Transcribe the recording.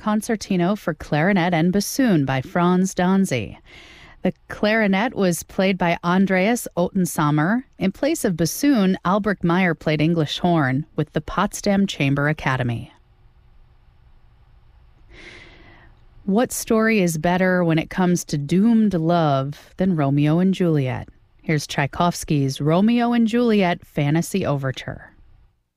Concertino for Clarinet and Bassoon by Franz Danzi. The clarinet was played by Andreas Ottensamer. In place of bassoon, Albrecht Meyer played English horn with the Potsdam Chamber Academy. What story is better when it comes to doomed love than Romeo and Juliet? Here's Tchaikovsky's Romeo and Juliet Fantasy Overture.